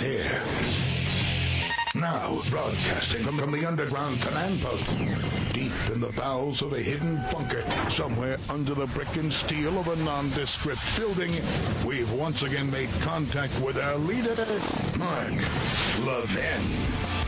here. Now, broadcasting from the underground command post, deep in the bowels of a hidden bunker, somewhere under the brick and steel of a nondescript building, we've once again made contact with our leader, Mark Levin.